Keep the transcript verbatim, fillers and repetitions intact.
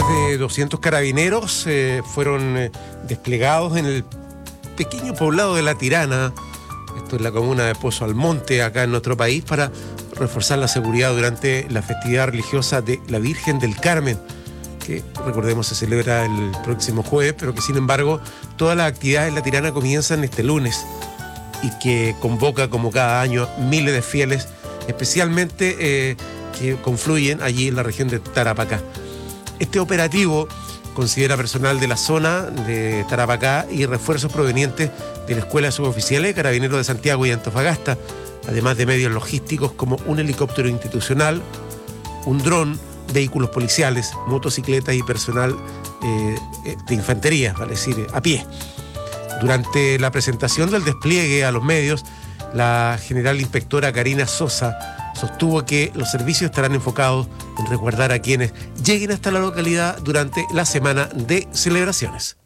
Más de doscientos carabineros eh, fueron eh, desplegados en el pequeño poblado de La Tirana, esto es la comuna de Pozo Almonte, acá en nuestro país, para reforzar la seguridad durante la festividad religiosa de la Virgen del Carmen, que recordemos se celebra el próximo jueves, pero que sin embargo todas las actividades en La Tirana comienzan este lunes y que convoca como cada año miles de fieles, especialmente eh, que confluyen allí en la región de Tarapacá. Este operativo considera personal de la zona de Tarapacá y refuerzos provenientes de la Escuela de Suboficiales de Carabineros de Santiago y Antofagasta, además de medios logísticos como un helicóptero institucional, un dron, vehículos policiales, motocicletas y personal eh, de infantería, vale decir, a pie. Durante la presentación del despliegue a los medios, la general inspectora Karina Sosa sostuvo que los servicios estarán enfocados en resguardar a quienes lleguen hasta la localidad durante la semana de celebraciones.